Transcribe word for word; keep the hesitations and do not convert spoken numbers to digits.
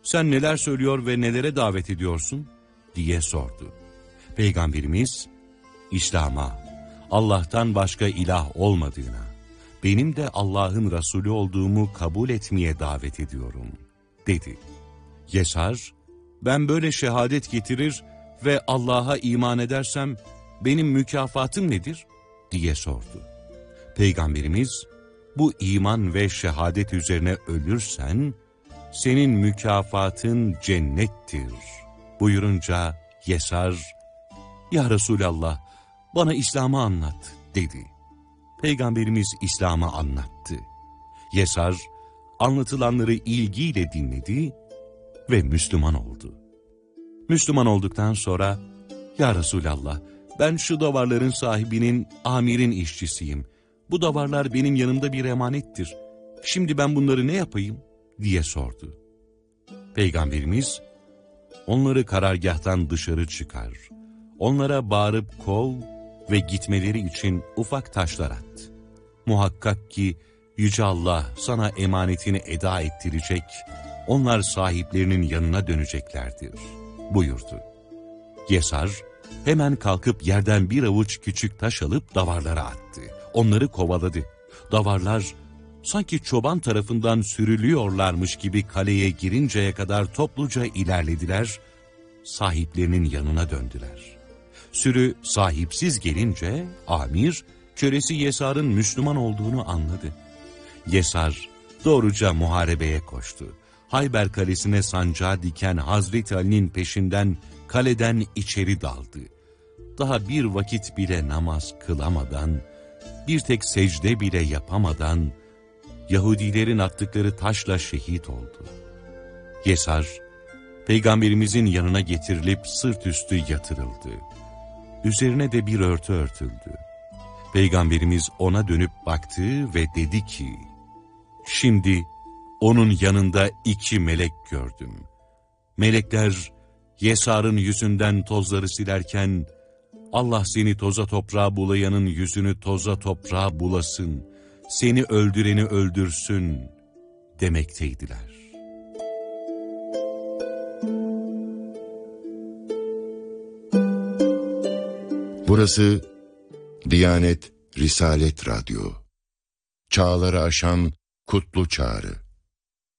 sen neler söylüyor ve nelere davet ediyorsun diye sordu. Peygamberimiz, İslam'a, Allah'tan başka ilah olmadığına, benim de Allah'ın Resulü olduğumu kabul etmeye davet ediyorum dedi. Yesar, ben böyle şehadet getirir ve Allah'a iman edersem benim mükafatım nedir diye sordu. Peygamberimiz, bu iman ve şehadet üzerine ölürsen senin mükafatın cennettir buyurunca Yesar, ya Resulallah bana İslam'ı anlat dedi. Peygamberimiz İslam'ı anlattı. Yesar anlatılanları ilgiyle dinledi ve Müslüman oldu. Müslüman olduktan sonra, ya Resulallah ben şu davarların sahibinin, amirin işçisiyim. Bu davarlar benim yanımda bir emanettir. Şimdi ben bunları ne yapayım diye sordu. Peygamberimiz, onları karargâhtan dışarı çıkar, onlara bağırıp kov ve gitmeleri için ufak taşlar at. Muhakkak ki Yüce Allah sana emanetini eda ettirecek, onlar sahiplerinin yanına döneceklerdir buyurdu. Yesar hemen kalkıp yerden bir avuç küçük taş alıp davarlara attı. Onları kovaladı. Davarlar sanki çoban tarafından sürülüyorlarmış gibi kaleye girinceye kadar topluca ilerlediler, sahiplerinin yanına döndüler. Sürü sahipsiz gelince amir, kölesi Yesar'ın Müslüman olduğunu anladı. Yesar doğruca muharebeye koştu. Hayber Kalesi'ne sancağı diken Hazreti Ali'nin peşinden kaleden içeri daldı. Daha bir vakit bile namaz kılamadan, bir tek secde bile yapamadan, Yahudilerin attıkları taşla şehit oldu. Yesar, Peygamberimizin yanına getirilip sırt üstü yatırıldı. Üzerine de bir örtü örtüldü. Peygamberimiz ona dönüp baktı ve dedi ki, şimdi onun yanında iki melek gördüm. Melekler Yesar'ın yüzünden tozları silerken, Allah seni toza toprağa bulayanın yüzünü toza toprağa bulasın, seni öldüreni öldürsün demekteydiler. Burası Diyanet Risalet Radyo. Çağları aşan kutlu çağrı.